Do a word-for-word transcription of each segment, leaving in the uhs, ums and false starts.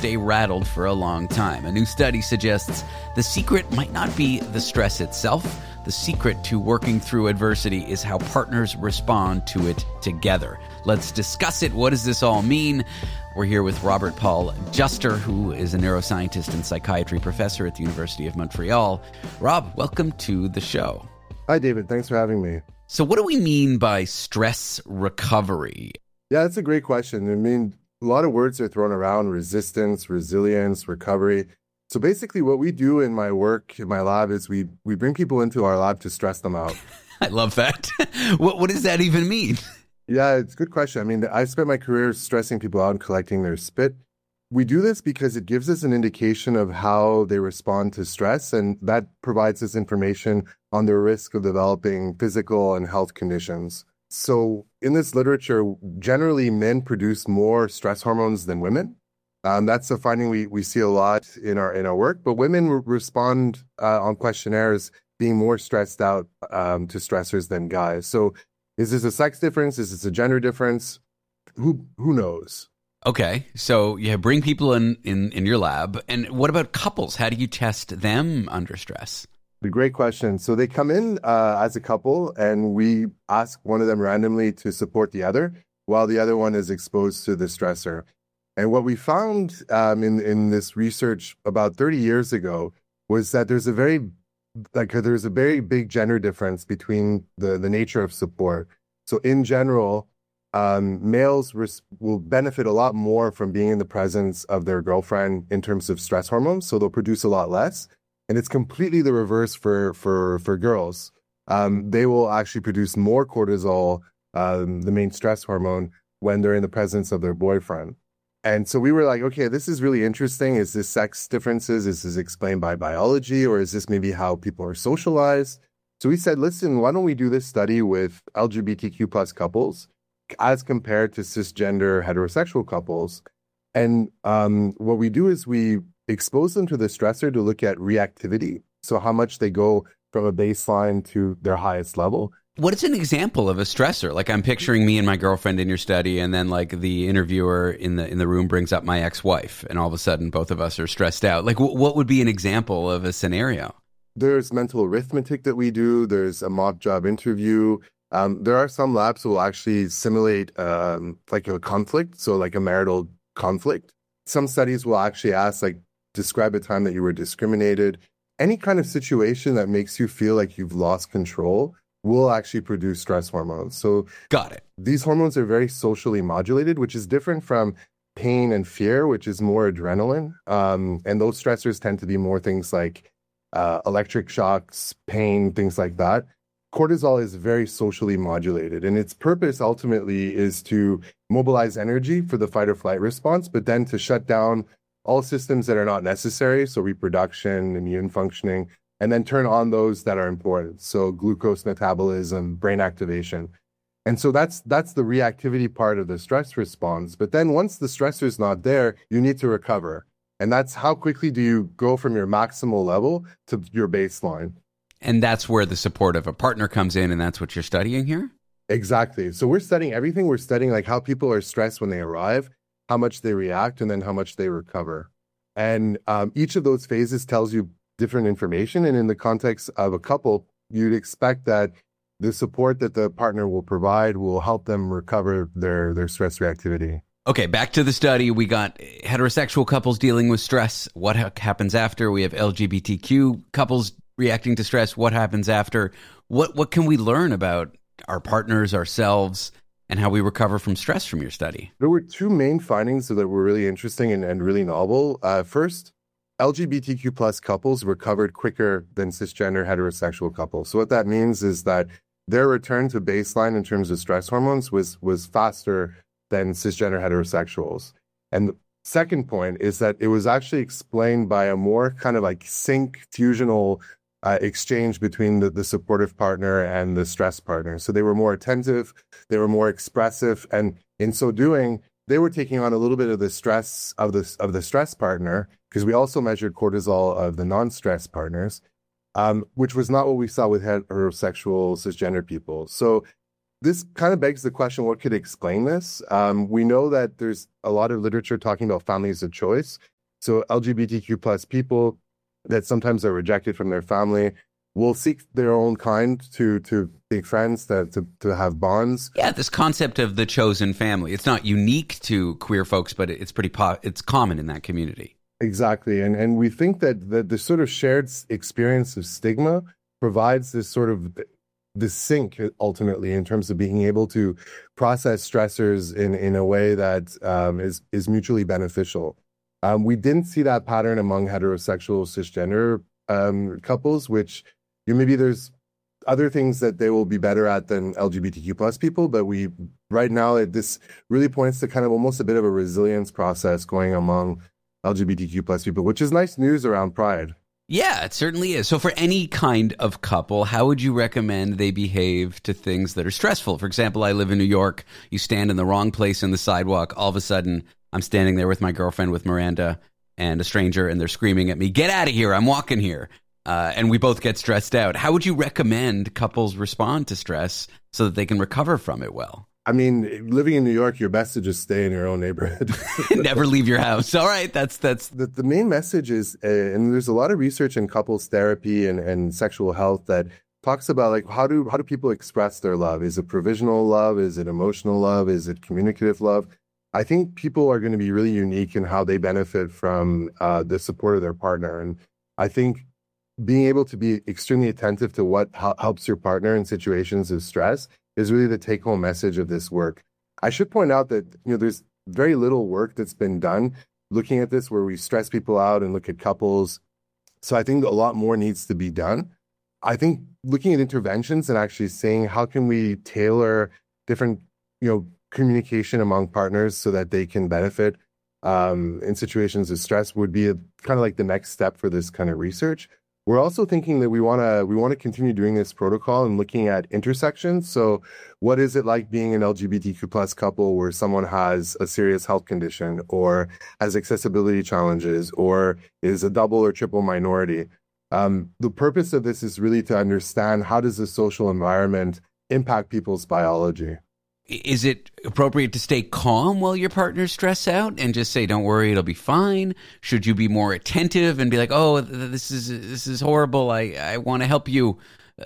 stay rattled for a long time. A new study suggests the secret might not be the stress itself. The secret to working through adversity is how partners respond to it together. Let's discuss it. What does this all mean? We're here with Robert Paul Juster, who is a neuroscientist and psychiatry professor at the University of Montreal. Rob, welcome to the show. Hi, David. Thanks for having me. So what do we mean by stress recovery? Yeah, that's a great question. I mean, a lot of words are thrown around: resistance, resilience, recovery. So basically what we do in my work, in my lab, is we we bring people into our lab to stress them out. I love that. what what does that even mean? Yeah, it's a good question. I mean, I spent my career stressing people out and collecting their spit. We do this because it gives us an indication of how they respond to stress, and that provides us information on their risk of developing physical and health conditions. So in this literature, generally men produce more stress hormones than women. Um, that's a finding we, we see a lot in our in our work, but women re- respond uh, on questionnaires being more stressed out um, to stressors than guys. So is this a sex difference? Is this a gender difference? Who who knows? Okay, so you bring people in, in, in your lab, and what about couples? How do you test them under stress? A great question. So they come in uh, as a couple, and we ask one of them randomly to support the other while the other one is exposed to the stressor. And what we found um, in in this research about thirty years ago was that there's a very like there's a very big gender difference between the the nature of support. So in general, um, males res- will benefit a lot more from being in the presence of their girlfriend in terms of stress hormones. So they'll produce a lot less, and it's completely the reverse for for for girls. Um, they will actually produce more cortisol, um, the main stress hormone, when they're in the presence of their boyfriend. And so we were like, okay, this is really interesting. Is this sex differences? Is this explained by biology, or is this maybe how people are socialized? So we said, listen, why don't we do this study with L G B T Q plus couples as compared to cisgender heterosexual couples? And um, what we do is we expose them to the stressor to look at reactivity. So how much they go from a baseline to their highest level. What is an example of a stressor? Like, I'm picturing me and my girlfriend in your study, and then like the interviewer in the in the room brings up my ex-wife, and all of a sudden both of us are stressed out. Like, w- what would be an example of a scenario? There's mental arithmetic that we do. There's a mock job interview. Um, there are some labs who will actually simulate um, like a conflict, so like a marital conflict. Some studies will actually ask, like, describe a time that you were discriminated. Any kind of situation that makes you feel like you've lost control will actually produce stress hormones. So got it. These hormones are very socially modulated, which is different from pain and fear, which is more adrenaline. Um, and those stressors tend to be more things like uh, electric shocks, pain, things like that. Cortisol is very socially modulated, and its purpose ultimately is to mobilize energy for the fight or flight response, but then to shut down all systems that are not necessary, so reproduction, immune functioning, and then turn on those that are important. So glucose metabolism, brain activation. And so that's that's the reactivity part of the stress response. But then once the stressor is not there, you need to recover. And that's how quickly do you go from your maximal level to your baseline. And that's where the support of a partner comes in, and that's what you're studying here? Exactly. So we're studying everything. We're studying like how people are stressed when they arrive, how much they react, and then how much they recover. And um, each of those phases tells you different information. And in the context of a couple, you'd expect that the support that the partner will provide will help them recover their, their stress reactivity. Okay, back to the study. We got heterosexual couples dealing with stress. What ha- happens after? We have L G B T Q couples reacting to stress. What happens after? What what can we learn about our partners, ourselves, and how we recover from stress from your study? There were two main findings that were really interesting and, and really novel. Uh, first, L G B T Q plus couples recovered quicker than cisgender heterosexual couples. So what that means is that their return to baseline in terms of stress hormones was was faster than cisgender heterosexuals. And the second point is that it was actually explained by a more kind of like sync fusional uh, exchange between the, the supportive partner and the stress partner. So they were more attentive, they were more expressive, and in so doing, they were taking on a little bit of the stress of the of the stress partner, because we also measured cortisol of the non-stress partners, um, which was not what we saw with heterosexual cisgender people. So this kind of begs the question, what could explain this? Um, we know that there's a lot of literature talking about families of choice. So L G B T Q plus people that sometimes are rejected from their family will seek their own kind to to make friends, that to, to have bonds. Yeah, this concept of the chosen family. It's not unique to queer folks, but it's pretty po- it's common in that community. Exactly. And and we think that the, the sort of shared experience of stigma provides this sort of this sync ultimately in terms of being able to process stressors in, in a way that um, is, is mutually beneficial. Um, we didn't see that pattern among heterosexual cisgender um, couples, which you know, maybe there's other things that they will be better at than L G B T Q plus people, but we right now it, this really points to kind of almost a bit of a resilience process going among L G B T Q plus people, which is nice news around Pride. Yeah, it certainly is. So for any kind of couple, how would you recommend they behave to things that are stressful? For example, I live in New York. You stand in the wrong place in the sidewalk. All of a sudden, I'm standing there with my girlfriend, with Miranda, and a stranger, and they're screaming at me, "Get out of here, I'm walking here." Uh, and we both get stressed out. How would you recommend couples respond to stress so that they can recover from it well? I mean, living in New York, you're best to just stay in your own neighborhood. Never leave your house. All right, that's that's the, the main message is, uh, and there's a lot of research in couples therapy and, and sexual health that talks about like how do how do people express their love? Is it provisional love? Is it emotional love? Is it communicative love? I think people are going to be really unique in how they benefit from uh, the support of their partner, and I think being able to be extremely attentive to what h- helps your partner in situations of stress is really the take-home message of this work. I should point out that you know there's very little work that's been done looking at this where we stress people out and look at couples. So I think a lot more needs to be done. I think looking at interventions and actually saying how can we tailor different you know communication among partners so that they can benefit um, in situations of stress would be a, kind of like the next step for this kind of research. We're also thinking that we want to we want to continue doing this protocol and looking at intersections. So what is it like being an L G B T Q plus couple where someone has a serious health condition or has accessibility challenges or is a double or triple minority? Um, the purpose of this is really to understand how does the social environment impact people's biology. Is it appropriate to stay calm while your partner's stressed out and just say, "Don't worry, it'll be fine"? Should you be more attentive and be like, "Oh, this is this is horrible. I, I want to help you"?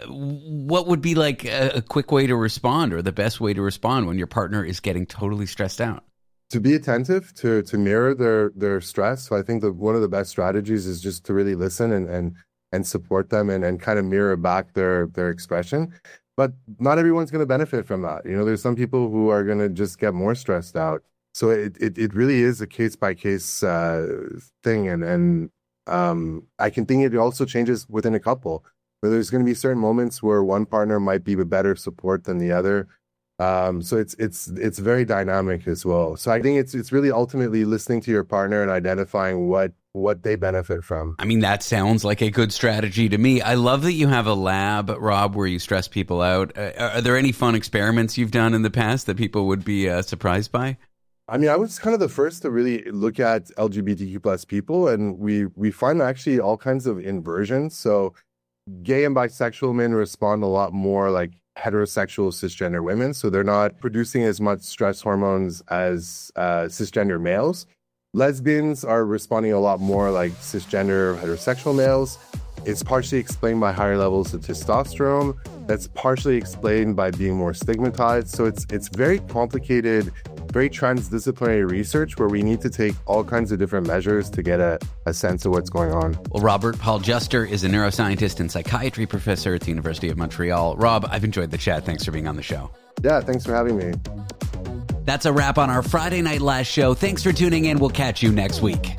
What would be like a, a quick way to respond or the best way to respond when your partner is getting totally stressed out? To be attentive, to to mirror their their stress. So I think that one of the best strategies is just to really listen and and, and support them and, and kind of mirror back their their expression. But not everyone's going to benefit from that. You know, there's some people who are going to just get more stressed out. So it it, it really is a case by case thing, and and um, I can think it also changes within a couple. Where there's going to be certain moments where one partner might be with better support than the other. Um, so it's it's it's very dynamic as well. So I think it's it's really ultimately listening to your partner and identifying what what they benefit from. I mean, that sounds like a good strategy to me. I love that you have a lab, Rob, where you stress people out. Uh, are there any fun experiments you've done in the past that people would be uh, surprised by? I mean, I was kind of the first to really look at L G B T Q plus people, and we we find actually all kinds of inversions. So gay and bisexual men respond a lot more like heterosexual cisgender women. So they're not producing as much stress hormones as uh, cisgender males. Lesbians are responding a lot more like cisgender heterosexual males. It's partially explained by higher levels of testosterone. That's partially explained by being more stigmatized. So it's it's very complicated, very transdisciplinary research where we need to take all kinds of different measures to get a, a sense of what's going on. Well, Robert Paul Juster is a neuroscientist and psychiatry professor at the University of Montreal. Rob, I've enjoyed the chat. Thanks for being on the show. Yeah, thanks for having me. That's a wrap on our Friday Night Last show. Thanks for tuning in. We'll catch you next week.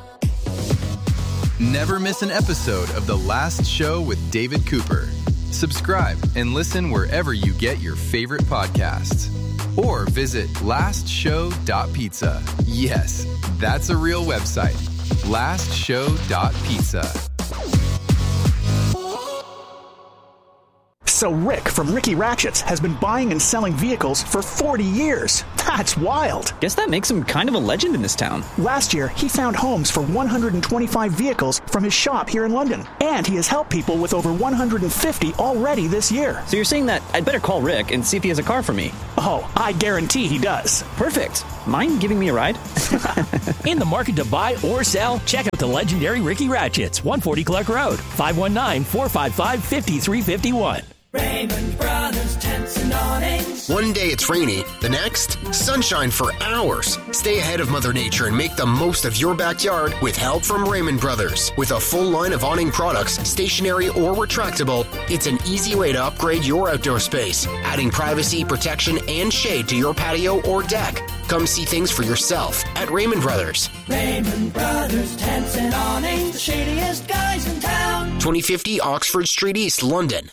Never miss an episode of The Last Show with David Cooper. Subscribe and listen wherever you get your favorite podcasts. Or visit last show dot pizza. Yes, that's a real website. last show dot pizza. So Rick from Ricky Ratchets has been buying and selling vehicles for forty years. That's wild. Guess that makes him kind of a legend in this town. Last year, he found homes for one hundred twenty-five vehicles from his shop here in London. And he has helped people with over one hundred fifty already this year. So you're saying that I'd better call Rick and see if he has a car for me? Oh, I guarantee he does. Perfect. Mind giving me a ride? In the market to buy or sell? Check out the legendary Ricky Ratchets, one forty Clark Road, five one nine, four five five, five three five one. Raymond Brothers Tents and Awnings. One day it's rainy, the next, sunshine for hours. Stay ahead of Mother Nature and make the most of your backyard with help from Raymond Brothers. With a full line of awning products, stationary or retractable, it's an easy way to upgrade your outdoor space, adding privacy, protection, and shade to your patio or deck. Come see things for yourself at Raymond Brothers. Raymond Brothers Tents and Awnings, the shadiest guys in town. twenty fifty Oxford Street East, London.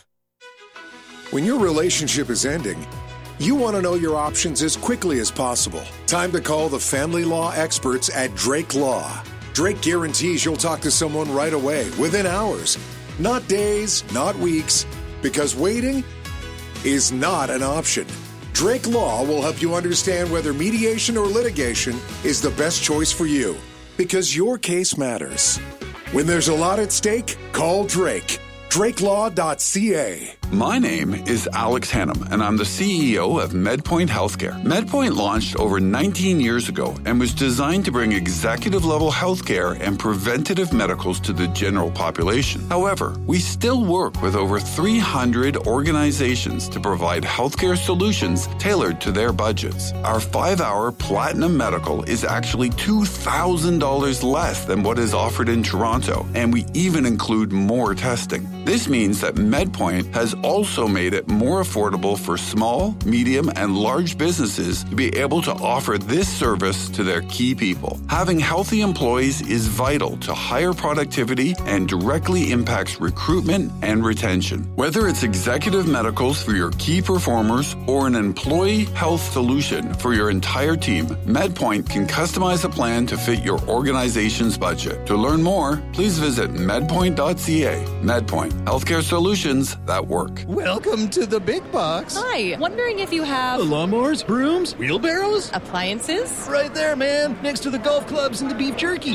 When your relationship is ending, you want to know your options as quickly as possible. Time to call the family law experts at Drake Law. Drake guarantees you'll talk to someone right away, within hours. Not days, not weeks, because waiting is not an option. Drake Law will help you understand whether mediation or litigation is the best choice for you, because your case matters. When there's a lot at stake, call Drake. drake law dot c a. My name is Alex Hannum, and I'm the C E O of MedPoint Healthcare. MedPoint launched over nineteen years ago and was designed to bring executive-level healthcare and preventative medicals to the general population. However, we still work with over three hundred organizations to provide healthcare solutions tailored to their budgets. Our five-hour Platinum Medical is actually two thousand dollars less than what is offered in Toronto, and we even include more testing. This means that MedPoint has also made it more affordable for small, medium, and large businesses to be able to offer this service to their key people. Having healthy employees is vital to higher productivity and directly impacts recruitment and retention. Whether it's executive medicals for your key performers or an employee health solution for your entire team, MedPoint can customize a plan to fit your organization's budget. To learn more, please visit medpoint dot c a. MedPoint, healthcare solutions that work. Welcome to the big box. Hi, wondering if you have... lawnmowers, brooms, wheelbarrows? Appliances? Right there, man, next to the golf clubs and the beef jerky.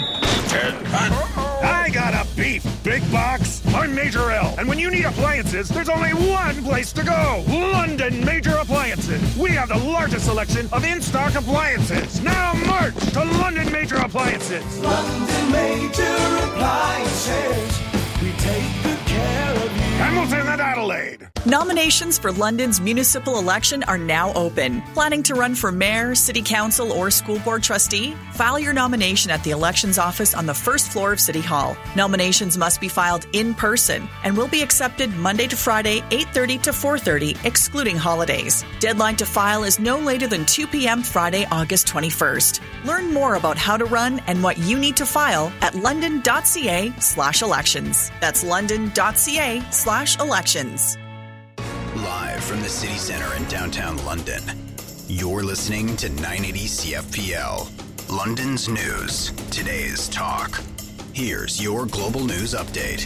I got a beef big box. I'm Major L, and when you need appliances, there's only one place to go. London Major Appliances. We have the largest selection of in-stock appliances. Now march to London Major Appliances. London Major Appliances. We take good care of you. Hamilton and Adelaide. Nominations for London's municipal election are now open. Planning to run for mayor, city council, or school board trustee? File your nomination at the elections office on the first floor of City Hall. Nominations must be filed in person and will be accepted Monday to Friday, eight thirty to four thirty, excluding holidays. Deadline to file is no later than two p.m. Friday, August twenty-first. Learn more about how to run and what you need to file at london dot c a slash elections. That's london dot c a slash elections. Live from the city center in downtown London, you're listening to nine eighty C F P L, London's news, today's talk. Here's your global news update.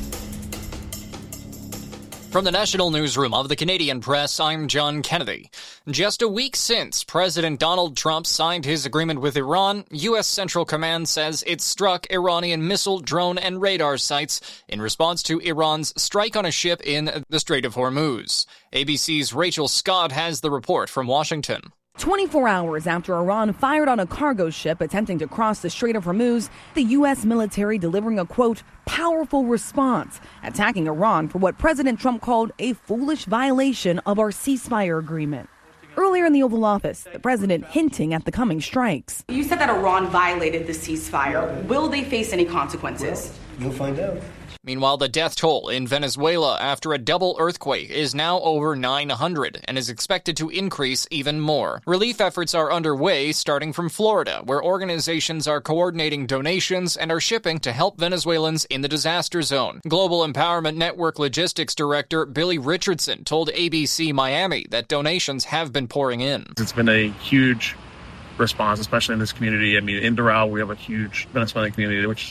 From the National Newsroom of the Canadian Press, I'm John Kennedy. Just a week since President Donald Trump signed his agreement with Iran, U S Central Command says it struck Iranian missile, drone, and radar sites in response to Iran's strike on a ship in the Strait of Hormuz. A B C's Rachel Scott has the report from Washington. twenty-four hours after Iran fired on a cargo ship attempting to cross the Strait of Hormuz, the U S military delivering a, quote, powerful response, attacking Iran for what President Trump called a foolish violation of our ceasefire agreement. Earlier in the Oval Office, the president hinting at the coming strikes. You said that Iran violated the ceasefire. Will they face any consequences? Well, you'll find out. Meanwhile, the death toll in Venezuela after a double earthquake is now over nine hundred and is expected to increase even more. Relief efforts are underway, starting from Florida, where organizations are coordinating donations and are shipping to help Venezuelans in the disaster zone. Global Empowerment Network Logistics Director Billy Richardson told A B C Miami that donations have been pouring in. It's been a huge response, especially in this community. I mean, in Doral, we have a huge Venezuelan community, which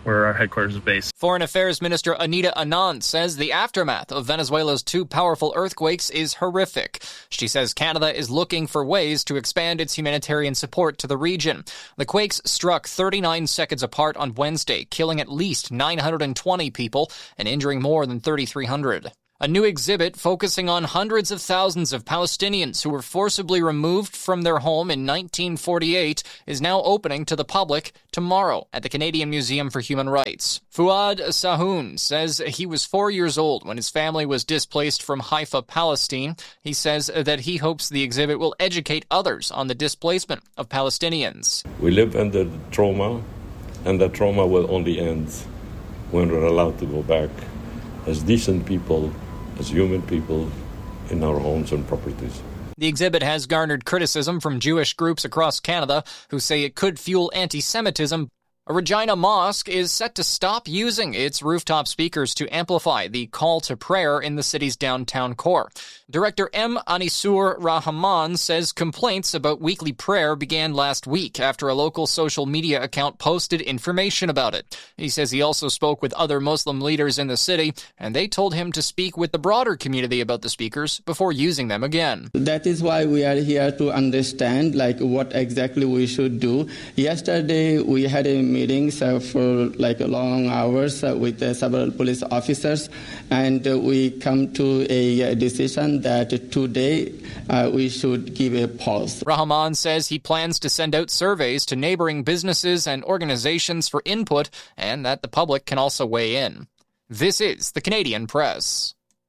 where our headquarters is based. Foreign Affairs Minister Anita Anand says the aftermath of Venezuela's two powerful earthquakes is horrific. She says Canada is looking for ways to expand its humanitarian support to the region. The quakes struck thirty-nine seconds apart on Wednesday, killing at least nine hundred twenty people and injuring more than thirty-three hundred. A new exhibit focusing on hundreds of thousands of Palestinians who were forcibly removed from their home in nineteen forty-eight is now opening to the public tomorrow at the Canadian Museum for Human Rights. Fuad Sahoun says he was four years old when his family was displaced from Haifa, Palestine. He says that he hopes the exhibit will educate others on the displacement of Palestinians. We live under the trauma, and that trauma will only end when we're allowed to go back as decent people, as human people, in our homes and properties. The exhibit has garnered criticism from Jewish groups across Canada who say it could fuel anti-Semitism. A Regina mosque is set to stop using its rooftop speakers to amplify the call to prayer in the city's downtown core. Director M. Anisur Rahman says complaints about weekly prayer began last week after a local social media account posted information about it. He says he also spoke with other Muslim leaders in the city, and they told him to speak with the broader community about the speakers before using them again. That is why we are here to understand like what exactly we should do. Yesterday we had a meetings uh, for like long hours uh, with uh, several police officers, and uh, we come to a uh, decision that today uh, we should give a pause. Rahman says he plans to send out surveys to neighboring businesses and organizations for input, and that the public can also weigh in. This is the Canadian Press.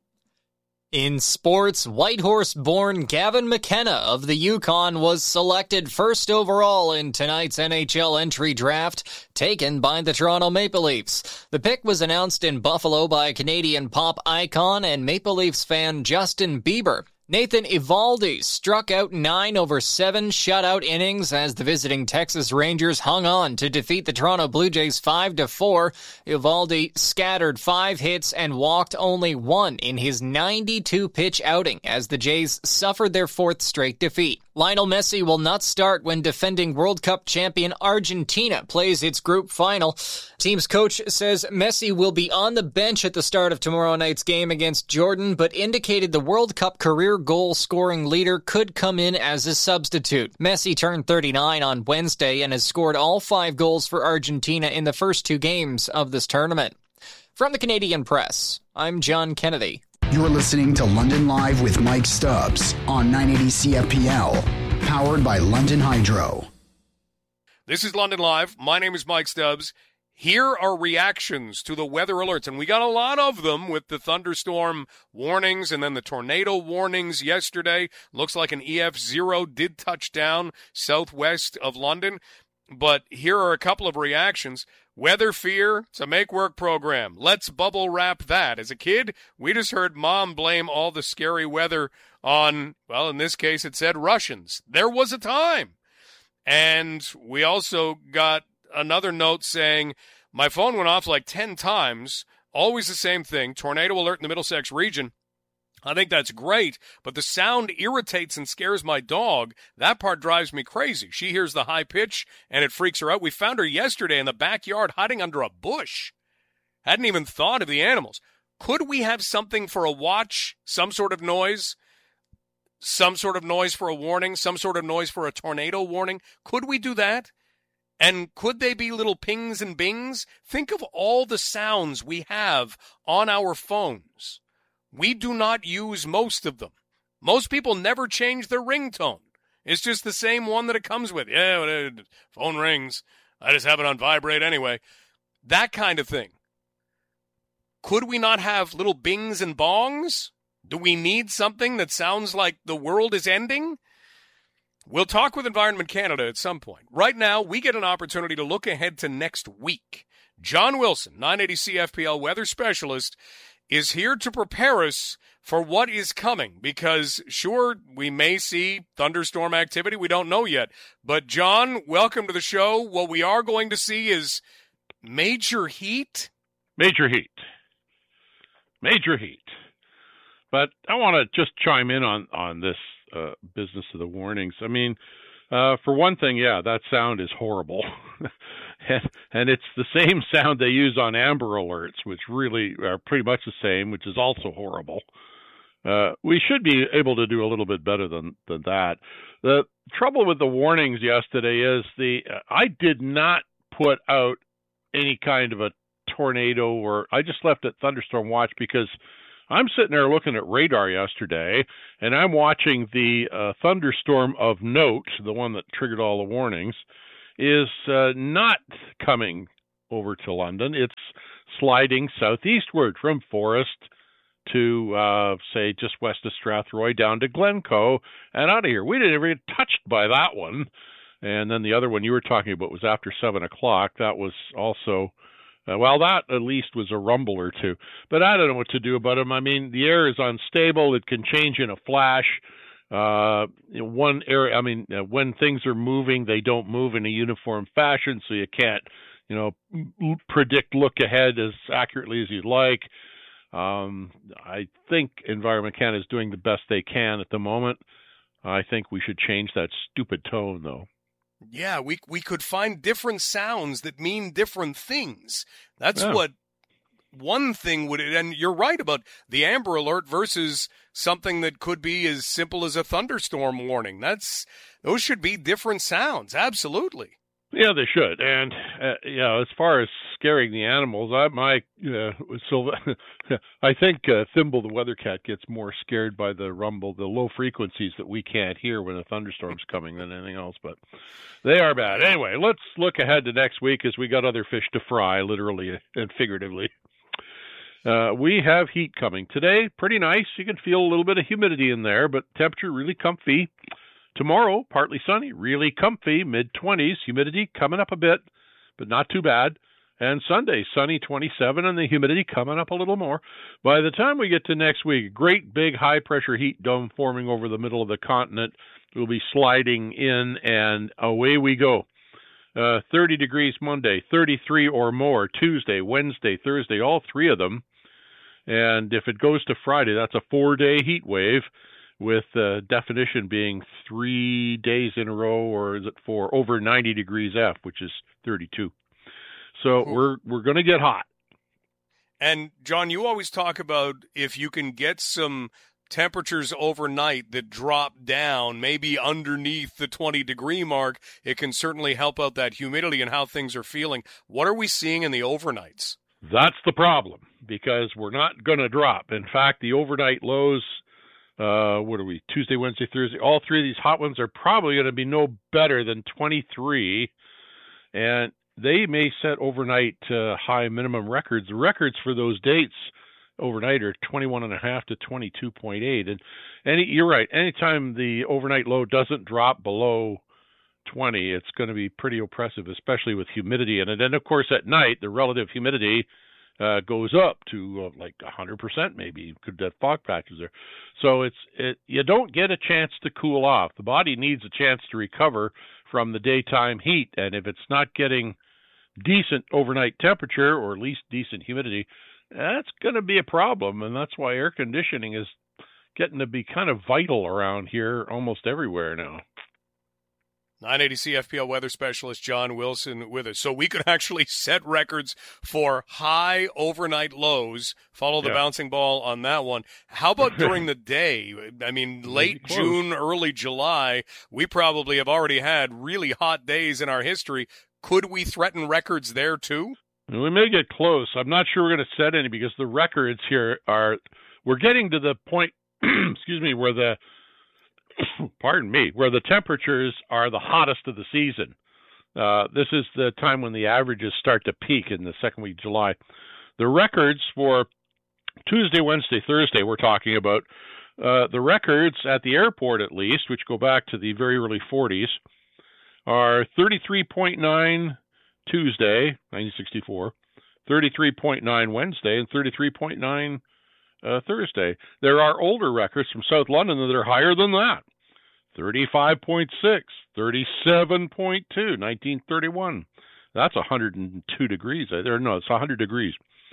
In sports, Whitehorse-born Gavin McKenna of the Yukon was selected first overall in tonight's N H L entry draft, taken by the Toronto Maple Leafs. The pick was announced in Buffalo by Canadian pop icon and Maple Leafs fan Justin Bieber. Nathan Eovaldi struck out nine over seven shutout innings as the visiting Texas Rangers hung on to defeat the Toronto Blue Jays five to four. Eovaldi scattered five hits and walked only one in his ninety-two pitch outing as the Jays suffered their fourth straight defeat. Lionel Messi will not start when defending World Cup champion Argentina plays its group final. Team's coach says Messi will be on the bench at the start of tomorrow night's game against Jordan, but indicated the World Cup career goal-scoring leader could come in as a substitute. Messi turned thirty-nine on Wednesday and has scored all five goals for Argentina in the first two games of this tournament. From the Canadian Press, I'm John Kennedy. You're listening to London Live with Mike Stubbs on nine eighty C F P L, powered by London Hydro. This is London Live. My name is Mike Stubbs. Here are reactions to the weather alerts, and we got a lot of them with the thunderstorm warnings and then the tornado warnings yesterday. Looks like an E F zero did touch down southwest of London, but here are a couple of reactions. Weather fear, it's a make-work program. Let's bubble wrap that. As a kid, we just heard Mom blame all the scary weather on, well, in this case, it said Russians. There was a time. And we also got another note saying, my phone went off like ten times, always the same thing, tornado alert in the Middlesex region. I think that's great, but the sound irritates and scares my dog. That part drives me crazy. She hears the high pitch, and it freaks her out. We found her yesterday in the backyard hiding under a bush. Hadn't even thought of the animals. Could we have something for a watch, some sort of noise, some sort of noise for a warning, some sort of noise for a tornado warning? Could we do that? And could they be little pings and bings? Think of all the sounds we have on our phones. We do not use most of them. Most people never change their ringtone. It's just the same one that it comes with. Yeah, phone rings. I just have it on vibrate anyway. That kind of thing. Could we not have little bings and bongs? Do we need something that sounds like the world is ending? We'll talk with Environment Canada at some point. Right now, we get an opportunity to look ahead to next week. John Wilson, nine eighty C F P L weather specialist, is here to prepare us for what is coming, because sure, we may see thunderstorm activity. We don't know yet. But John, welcome to the show. What we are going to see is major heat. Major heat. Major heat. But I want to just chime in on, on this uh, business of the warnings. I mean, uh, for one thing, yeah, that sound is horrible. And, and it's the same sound they use on Amber Alerts, which really are pretty much the same, which is also horrible. Uh, we should be able to do a little bit better than, than that. The trouble with the warnings yesterday is the uh, I did not put out any kind of a tornado, or I just left it thunderstorm watch because I'm sitting there looking at radar yesterday, and I'm watching the uh, thunderstorm of note, the one that triggered all the warnings, is uh, not coming over to London. It's sliding southeastward from Forest to, uh, say, just west of Strathroy down to Glencoe and out of here. We didn't ever get touched by that one. And then the other one you were talking about was after seven o'clock. That was also... Uh, well, that at least was a rumble or two. But I don't know what to do about them. I mean, the air is unstable. It can change in a flash. Uh, one area, I mean, uh, when things are moving, they don't move in a uniform fashion, so you can't, you know, predict, look ahead as accurately as you'd like. Um, I think Environment Canada is doing the best they can at the moment. I think we should change that stupid tone, though. Yeah, we we could find different sounds that mean different things. That's yeah. what one thing would, and you're right about the Amber Alert versus something that could be as simple as a thunderstorm warning. That's those should be different sounds. Absolutely. Yeah, they should. And uh, you know, as far as scaring the animals, I my uh, so I think uh, Thimble the weather cat gets more scared by the rumble, the low frequencies that we can't hear when a thunderstorm's coming than anything else. But they are bad. Anyway, let's look ahead to next week as we got other fish to fry, literally and figuratively. Uh, we have heat coming today. Pretty nice. You can feel a little bit of humidity in there, but temperature really comfy. Tomorrow, partly sunny, really comfy, mid-twenties, humidity coming up a bit, but not too bad. And Sunday, sunny, twenty-seven, and the humidity coming up a little more. By the time we get to next week, great big high-pressure heat dome forming over the middle of the continent will be sliding in, and away we go. Uh, thirty degrees Monday, thirty-three or more Tuesday, Wednesday, Thursday, all three of them. And if it goes to Friday, that's a four-day heat wave, with uh, definition being three days in a row, or is it four, over ninety degrees F, which is thirty-two. So cool. we're we're going to get hot. And, John, you always talk about if you can get some temperatures overnight that drop down, maybe underneath the twenty-degree mark, it can certainly help out that humidity and how things are feeling. What are we seeing in the overnights? That's the problem, because we're not going to drop. In fact, the overnight lows... Uh, what are we, Tuesday, Wednesday, Thursday, all three of these hot ones are probably going to be no better than twenty-three, and they may set overnight uh, high minimum records. The records for those dates overnight are twenty-one and a half to twenty-two point eight, and any, you're right, anytime the overnight low doesn't drop below twenty, it's going to be pretty oppressive, especially with humidity in it. And of course, at night, the relative humidity Uh, goes up to uh, like one hundred percent maybe, could have fog patches there. So it's it, you don't get a chance to cool off. The body needs a chance to recover from the daytime heat, and if it's not getting decent overnight temperature, or at least decent humidity, that's going to be a problem, and that's why air conditioning is getting to be kind of vital around here almost everywhere now. nine eighty C F P L weather specialist John Wilson with us. So we could actually set records for high overnight lows. Follow the yeah. bouncing ball on that one. How about during the day? I mean, late June, early July, we probably have already had really hot days in our history. Could we threaten records there too? We may get close. I'm not sure we're going to set any, because the records here are, we're getting to the point, excuse me, where the pardon me, where the temperatures are the hottest of the season. Uh, this is the time when the averages start to peak in the second week of July. The records for Tuesday, Wednesday, Thursday, we're talking about, uh, the records at the airport at least, which go back to the very early forties, are thirty-three point nine Tuesday, nineteen sixty-four, thirty-three point nine Wednesday, and thirty-three point nine Uh, Thursday. There are older records from South London that are higher than that. thirty-five point six, thirty-seven point two, nineteen thirty-one. That's one hundred two degrees. There, no, it's one hundred degrees.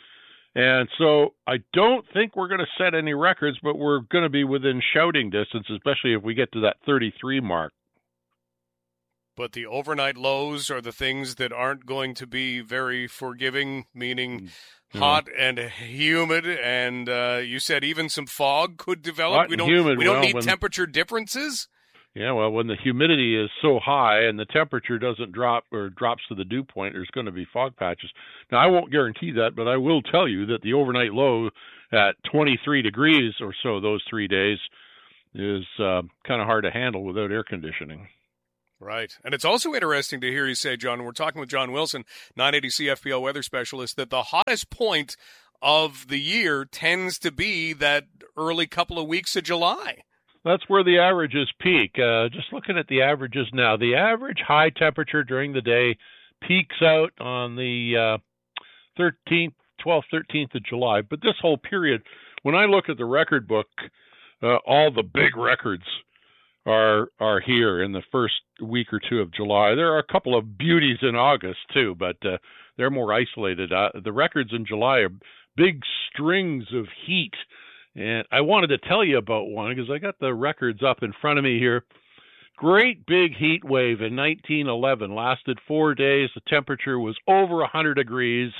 And so I don't think we're going to set any records, but we're going to be within shouting distance, especially if we get to that thirty-three mark. But the overnight lows are the things that aren't going to be very forgiving, meaning mm. hot and humid. And uh, you said even some fog could develop. Hot we don't. and humid, we don't well, need when, temperature differences. Yeah, well, when the humidity is so high and the temperature doesn't drop or drops to the dew point, there's going to be fog patches. Now, I won't guarantee that, but I will tell you that the overnight low at twenty-three degrees or so those three days is uh, kind of hard to handle without air conditioning. Right. And it's also interesting to hear you say, John, we're talking with John Wilson, nine eighty C F P L weather specialist, that the hottest point of the year tends to be that early couple of weeks of July. That's where the averages peak. Uh, just looking at the averages now, the average high temperature during the day peaks out on the uh, thirteenth, twelfth, thirteenth of July. But this whole period, when I look at the record book, uh, all the big records are are here in the first week or two of July. There are a couple of beauties in August too, but uh, they're more isolated. Uh, the records in July are big strings of heat, and I wanted to tell you about one because I got the records up in front of me here. Great big heat wave in nineteen eleven, lasted four days. The temperature was over one hundred degrees,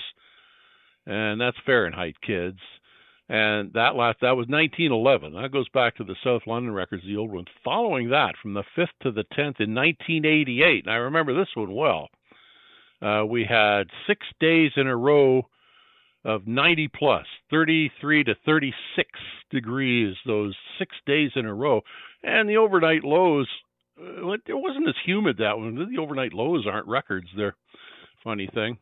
and that's Fahrenheit, kids. And that last that was nineteen eleven. That goes back to the South London records, the old ones. Following that, from the fifth to the tenth in nineteen eighty-eight, and I remember this one well, uh, we had six days in a row of ninety plus, thirty-three to thirty-six degrees, those six days in a row. And the overnight lows, uh, it wasn't as humid that one. The overnight lows aren't records. They're funny thing.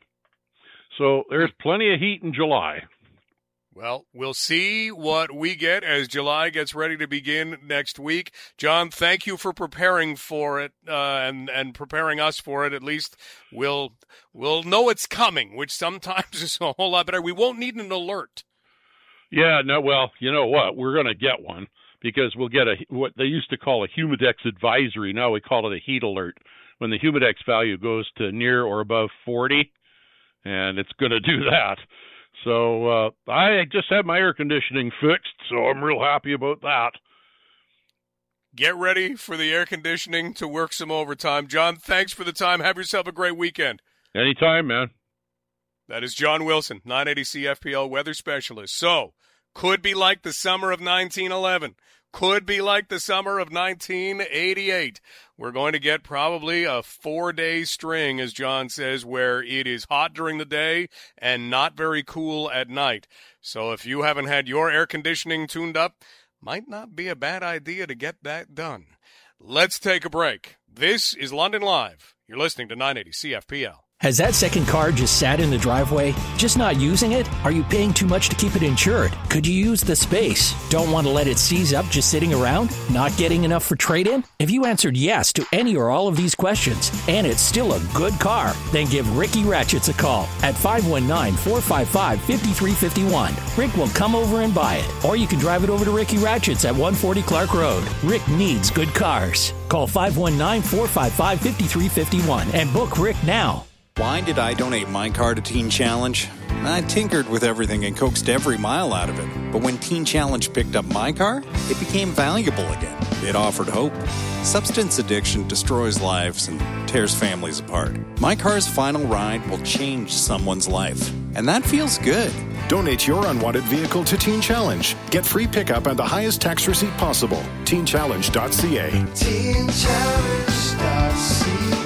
So there's plenty of heat in July. Well, we'll see what we get as July gets ready to begin next week. John, thank you for preparing for it uh, and and preparing us for it. At least we'll we'll know it's coming, which sometimes is a whole lot better. We won't need an alert. Yeah, no. Well, you know what? We're going to get one because we'll get a what they used to call a Humidex advisory. Now we call it a heat alert. When the Humidex value goes to near or above forty, and it's going to do that. So uh, I just had my air conditioning fixed, so I'm real happy about that. Get ready for the air conditioning to work some overtime. John, thanks for the time. Have yourself a great weekend. Anytime, man. That is John Wilson, nine eighty C F P L weather specialist. So, could be like the summer of nineteen eleven. Could be like the summer of nineteen eighty-eight. We're going to get probably a four-day string, as John says, where it is hot during the day and not very cool at night. So if you haven't had your air conditioning tuned up, might not be a bad idea to get that done. Let's take a break. This is London Live. You're listening to nine eighty C F P L. Has that second car just sat in the driveway? Just not using it? Are you paying too much to keep it insured? Could you use the space? Don't want to let it seize up just sitting around? Not getting enough for trade-in? If you answered yes to any or all of these questions, and it's still a good car, then give Ricky Ratchets a call at five one nine, four five five, five three five one. Rick will come over and buy it. Or you can drive it over to Ricky Ratchets at one forty Clark Road. Rick needs good cars. Call five one nine, four five five, five three five one and book Rick now. Why did I donate my car to Teen Challenge? I tinkered with everything and coaxed every mile out of it. But when Teen Challenge picked up my car, it became valuable again. It offered hope. Substance addiction destroys lives and tears families apart. My car's final ride will change someone's life. And that feels good. Donate your unwanted vehicle to Teen Challenge. Get free pickup and the highest tax receipt possible. teen challenge dot c a. teen challenge dot c a.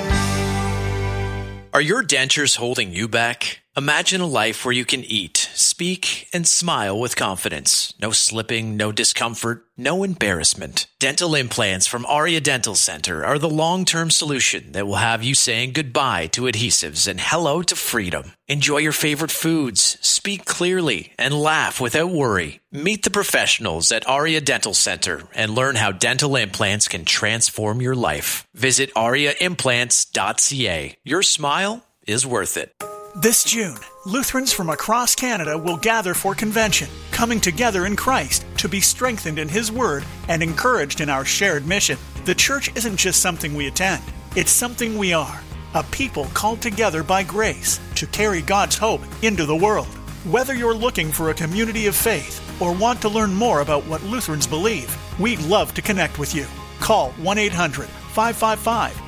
Are your dentures holding you back? Imagine a life where you can eat, speak, and smile with confidence. No slipping, no discomfort, no embarrassment. Dental implants from Aria Dental Center are the long-term solution that will have you saying goodbye to adhesives and hello to freedom. Enjoy your favorite foods, speak clearly, and laugh without worry. Meet the professionals at Aria Dental Center and learn how dental implants can transform your life. Visit aria implants dot c a. Your smile is worth it. This June, Lutherans from across Canada will gather for convention, coming together in Christ to be strengthened in His Word and encouraged in our shared mission. The church isn't just something we attend, it's something we are, a people called together by grace to carry God's hope into the world. Whether you're looking for a community of faith or want to learn more about what Lutherans believe, we'd love to connect with you. Call one eight hundred, five five five,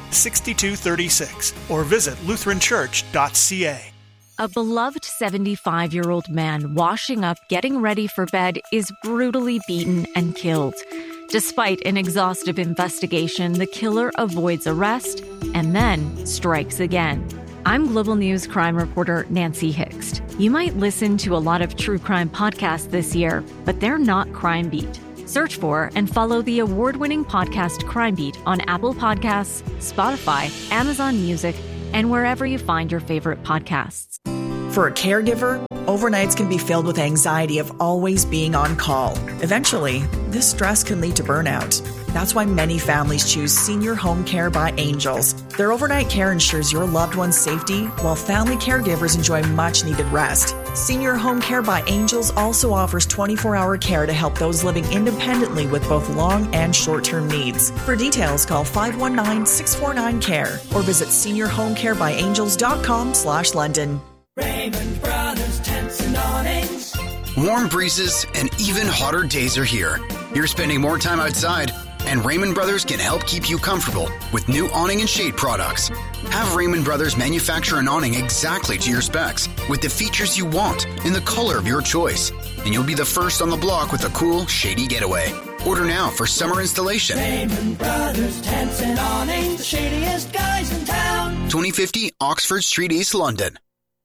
six two three six or visit lutheran church dot c a. A beloved seventy-five-year-old man washing up, getting ready for bed, is brutally beaten and killed. Despite an exhaustive investigation, the killer avoids arrest and then strikes again. I'm Global News crime reporter Nancy Hixt. You might listen to a lot of true crime podcasts this year, but they're not Crime Beat. Search for and follow the award-winning podcast Crime Beat on Apple Podcasts, Spotify, Amazon Music, and wherever you find your favorite podcasts. For a caregiver, overnights can be filled with anxiety of always being on call. Eventually, this stress can lead to burnout. That's why many families choose Senior Home Care by Angels. Their overnight care ensures your loved one's safety, while family caregivers enjoy much-needed rest. Senior Home Care by Angels also offers twenty-four hour care to help those living independently with both long and short-term needs. For details, call five one nine, six four nine, C A R E or visit senior home care by angels dot com slash London. Raymond Brothers Tents and Awnings. Warm breezes and even hotter days are here. You're spending more time outside, and Raymond Brothers can help keep you comfortable with new awning and shade products. Have Raymond Brothers manufacture an awning exactly to your specs with the features you want in the color of your choice, and you'll be the first on the block with a cool, shady getaway. Order now for summer installation. Raymond Brothers Tents and Awnings, the shadiest guys in town. twenty fifty Oxford Street, East London.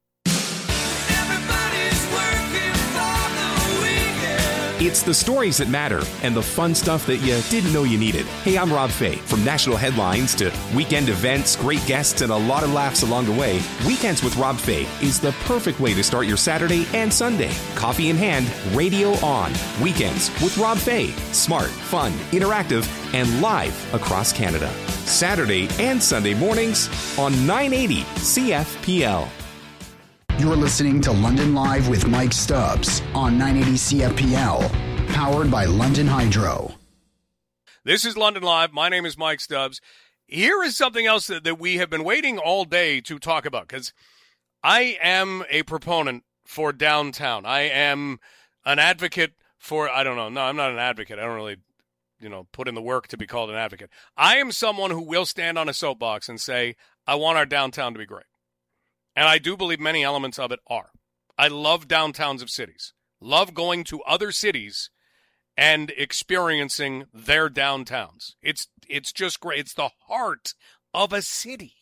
It's the stories that matter and the fun stuff that you didn't know you needed. Hey, I'm Rob Fay. From national headlines to weekend events, great guests, and a lot of laughs along the way, Weekends with Rob Fay is the perfect way to start your Saturday and Sunday. Coffee in hand, radio on. Weekends with Rob Fay. Smart, fun, interactive, and live across Canada. Saturday and Sunday mornings on nine eighty C F P L. You're listening to London Live with Mike Stubbs on nine eighty C F P L, powered by London Hydro. This is London Live. My name is Mike Stubbs. Here is something else that, that we have been waiting all day to talk about, because I am a proponent for downtown. I am an advocate for, I don't know, no, I'm not an advocate. I don't really, you know, put in the work to be called an advocate. I am someone who will stand on a soapbox and say, I want our downtown to be great. And I do believe many elements of it are. I love downtowns of cities. Love going to other cities and experiencing their downtowns. It's it's just great. It's the heart of a city.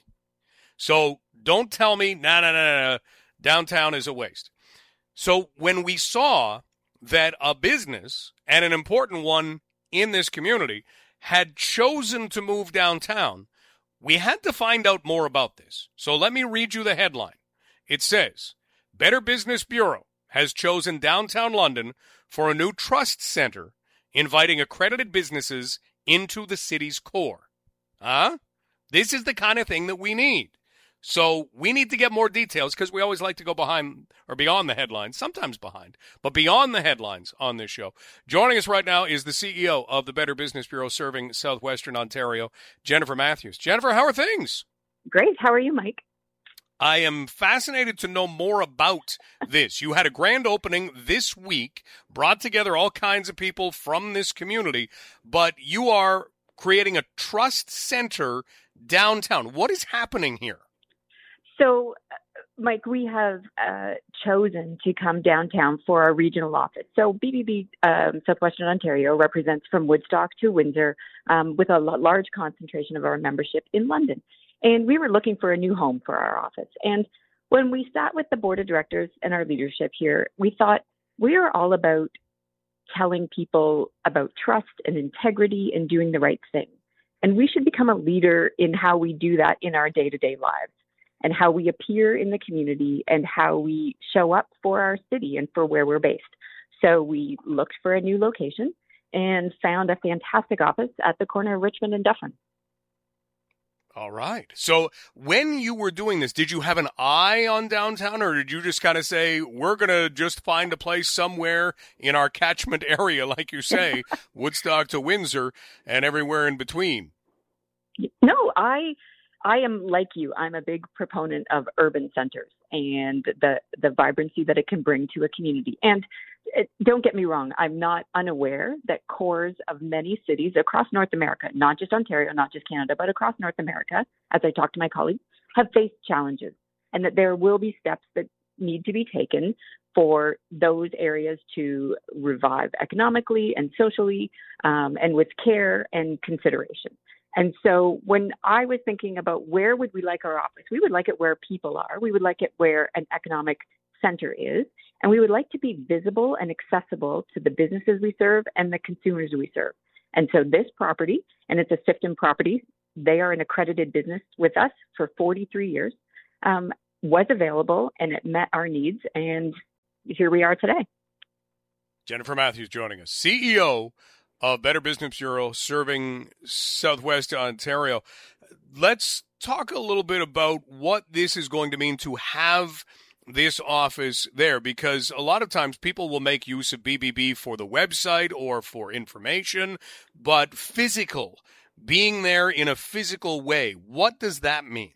So don't tell me, nah, nah, nah, nah, downtown is a waste. So when we saw that a business, and an important one in this community, had chosen to move downtown, we had to find out more about this. So let me read you the headline. It says, Better Business Bureau has chosen downtown London for a new trust center, inviting accredited businesses into the city's core. Huh? This is the kind of thing that we need. So we need to get more details, because we always like to go behind or beyond the headlines, sometimes behind, but beyond the headlines on this show. Joining us right now is the C E O of the Better Business Bureau serving Southwestern Ontario, Jennifer Matthews. Jennifer, how are things? Great. How are you, Mike? I am fascinated to know more about this. You had a grand opening this week, brought together all kinds of people from this community, but you are creating a trust center downtown. What is happening here? So, Mike, we have uh, chosen to come downtown for our regional office. So B B B um, Southwestern Ontario represents from Woodstock to Windsor, um, with a large concentration of our membership in London. And we were looking for a new home for our office. And when we sat with the board of directors and our leadership here, we thought we are all about telling people about trust and integrity and doing the right thing. And we should become a leader in how we do that in our day-to-day lives, and how we appear in the community, and how we show up for our city and for where we're based. So we looked for a new location and found a fantastic office at the corner of Richmond and Dufferin. All right. So when you were doing this, did you have an eye on downtown, or did you just kind of say, we're going to just find a place somewhere in our catchment area, like you say, Woodstock to Windsor and everywhere in between? No, I... I am like you. I'm a big proponent of urban centers. and the, the vibrancy that it can bring to a community. And it, don't get me wrong, I'm not unaware that cores of many cities across North America, not just Ontario, not just Canada, but across North America, as I talk to my colleagues, have faced challenges, and that there will be steps that need to be taken for those areas to revive economically and socially, um, and with care and consideration. And so when I was thinking about where would we like our office, we would like it where people are. We would like it where an economic center is. And we would like to be visible and accessible to the businesses we serve and the consumers we serve. And so this property, and it's a Sifton property, they are an accredited business with us for forty-three years, um, was available, and it met our needs. And here we are today. Jennifer Matthews joining us, C E O of Better Business Bureau, serving Southwest Ontario. Let's talk a little bit about what this is going to mean to have this office there, because a lot of times people will make use of B B B for the website or for information, but physical, being there in a physical way, what does that mean?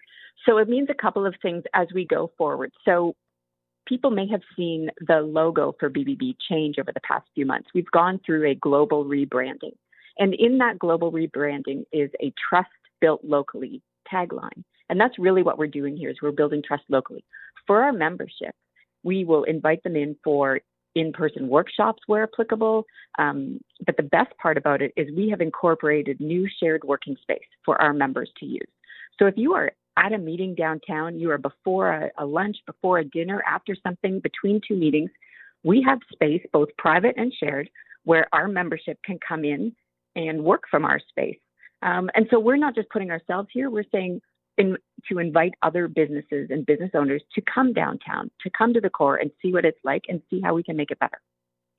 So it means a couple of things as we go forward. So people may have seen the logo for B B B change over the past few months. We've gone through a global rebranding. And in that global rebranding is a trust built locally tagline. And that's really what we're doing here, is we're building trust locally. For our membership, we will invite them in for in-person workshops where applicable. Um, but the best part about it is we have incorporated new shared working space for our members to use. So if you are at a meeting downtown, you are before a, a lunch, before a dinner, after something, between two meetings, we have space, both private and shared, where our membership can come in and work from our space. Um, and so we're not just putting ourselves here, we're saying in, to invite other businesses and business owners to come downtown, to come to the core and see what it's like and see how we can make it better.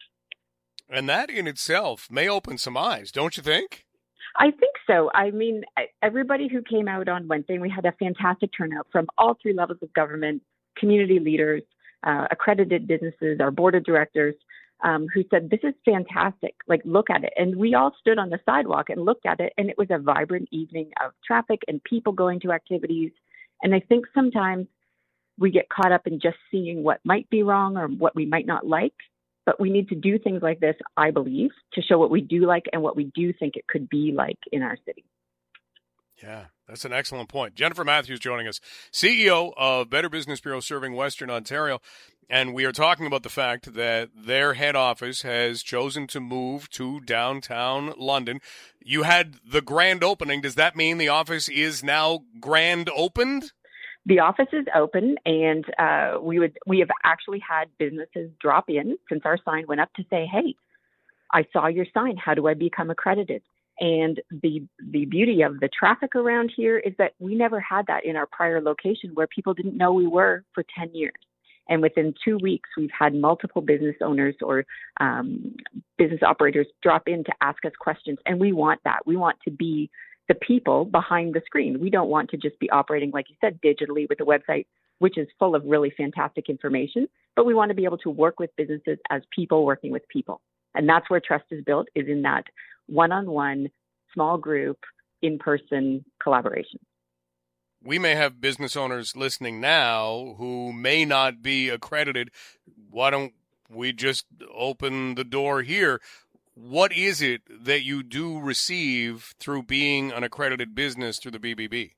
And that in itself may open some eyes, don't you think? I think so. I mean, everybody who came out on Wednesday, we had a fantastic turnout from all three levels of government, community leaders, uh, accredited businesses, our board of directors, um, who said, this is fantastic. Like, look at it. And we all stood on the sidewalk and looked at it, and it was a vibrant evening of traffic and people going to activities. And I think sometimes we get caught up in just seeing what might be wrong or what we might not like. But we need to do things like this, I believe, to show what we do like and what we do think it could be like in our city. Yeah, that's an excellent point. Jennifer Matthews joining us, C E O of Better Business Bureau, serving Western Ontario. And we are talking about the fact that their head office has chosen to move to downtown London. You had the grand opening. Does that mean the office is now grand opened? The office is open, and uh, we would we have actually had businesses drop in since our sign went up to say, hey, I saw your sign. How do I become accredited? And the the beauty of the traffic around here is that we never had that in our prior location, where people didn't know we were for ten years. And within two weeks, we've had multiple business owners or um, business operators drop in to ask us questions. And we want that. We want to be the people behind the screen. We don't want to just be operating, like you said, digitally with a website, which is full of really fantastic information, but we want to be able to work with businesses as people working with people. And that's where trust is built, is in that one-on-one, small group, in-person collaboration. We may have business owners listening now who may not be accredited. Why don't we just open the door here? What is it that you do receive through being an accredited business through the B B B?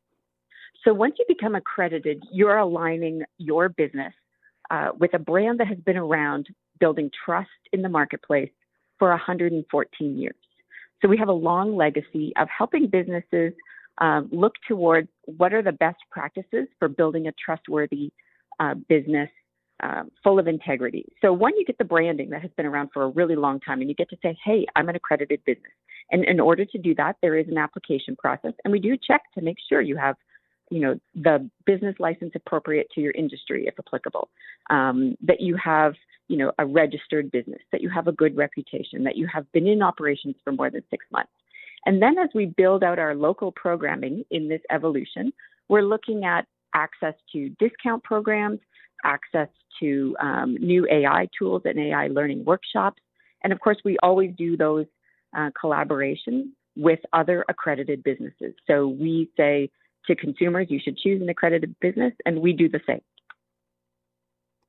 So once you become accredited, you're aligning your business uh, with a brand that has been around building trust in the marketplace for one hundred fourteen years. So we have a long legacy of helping businesses um, look towards what are the best practices for building a trustworthy uh, business Um, full of integrity. So when you get the branding that has been around for a really long time, and you get to say, hey, I'm an accredited business. And in order to do that, there is an application process. And we do check to make sure you have, you know, the business license appropriate to your industry, if applicable, um, that you have, you know, a registered business, that you have a good reputation, that you have been in operations for more than six months. And then as we build out our local programming in this evolution, we're looking at access to discount programs, access to um, new A I tools and A I learning workshops. And of course, we always do those uh, collaborations with other accredited businesses. So we say to consumers, you should choose an accredited business, and we do the same.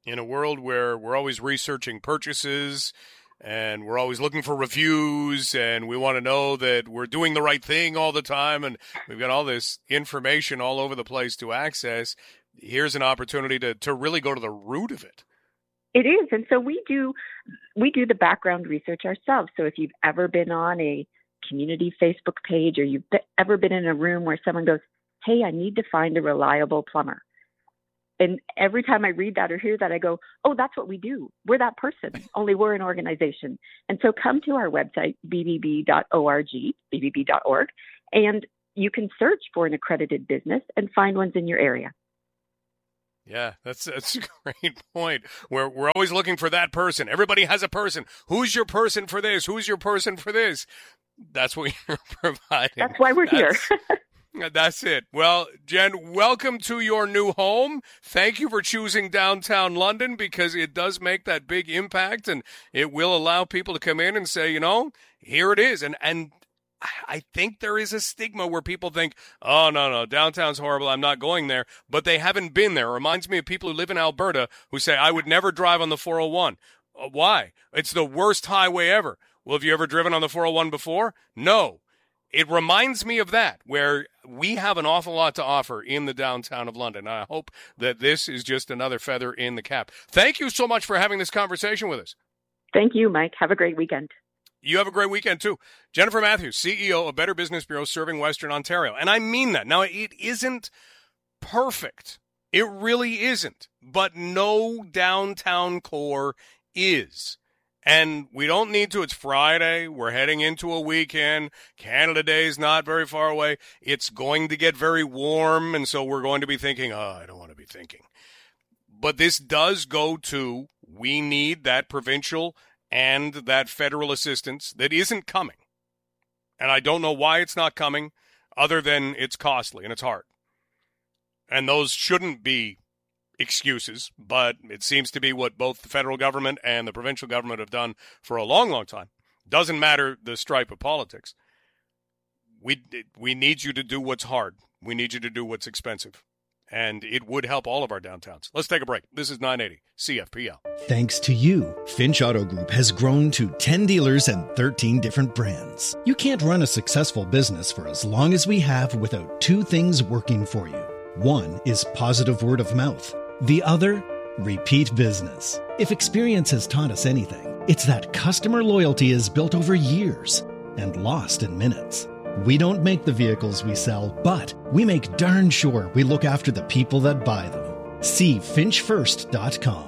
In a world where we're always researching purchases and we're always looking for reviews and we want to know that we're doing the right thing all the time and we've got all this information all over the place to access, here's an opportunity to, to really go to the root of it. It is. And so we do we do the background research ourselves. So if you've ever been on a community Facebook page or you've be- ever been in a room where someone goes, hey, I need to find a reliable plumber. And every time I read that or hear that, I go, oh, that's what we do. We're that person, only we're an organization. And so come to our website, b b b dot org, b b b dot org, and you can search for an accredited business and find ones in your area. Yeah, that's that's a great point. We're, we're always looking for that person. Everybody has a person. Who's your person for this? Who's your person for this? That's what you're providing. That's why we're that's, here. That's it. Well, Jen, welcome to your new home. Thank you for choosing downtown London because it does make that big impact and it will allow people to come in and say, you know, here it is. And and I think there is a stigma where people think, oh, no, no, downtown's horrible. I'm not going there. But they haven't been there. It reminds me of people who live in Alberta who say, I would never drive on the four oh one. Uh, why? It's the worst highway ever. Well, have you ever driven on the four oh one before? No. It reminds me of that, where we have an awful lot to offer in the downtown of London. I hope that this is just another feather in the cap. Thank you so much for having this conversation with us. Thank you, Mike. Have a great weekend. You have a great weekend, too. Jennifer Matthews, C E O of Better Business Bureau, serving Western Ontario. And I mean that. Now, it isn't perfect. It really isn't. But no downtown core is. And we don't need to. It's Friday. We're heading into a weekend. Canada Day is not very far away. It's going to get very warm, and so we're going to be thinking, oh, I don't want to be thinking. But this does go to, we need that provincial and that federal assistance that isn't coming. And I don't know why it's not coming, other than it's costly and it's hard. And those shouldn't be excuses, but it seems to be what both the federal government and the provincial government have done for a long, long time. Doesn't matter the stripe of politics. We we need you to do what's hard. We need you to do what's expensive. And it would help all of our downtowns. Let's take a break. This is nine eighty C F P L. Thanks to you, Finch Auto Group has grown to ten dealers and thirteen different brands. You can't run a successful business for as long as we have without two things working for you. One is positive word of mouth. The other, repeat business. If experience has taught us anything, it's that customer loyalty is built over years and lost in minutes. We don't make the vehicles we sell, but we make darn sure we look after the people that buy them. See finch first dot com.